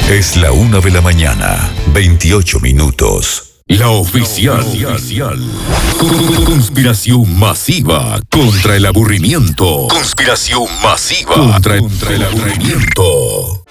Es la 1 de la mañana, 28 minutos. La oficial. Conspiración masiva contra el aburrimiento. Conspiración masiva contra el aburrimiento.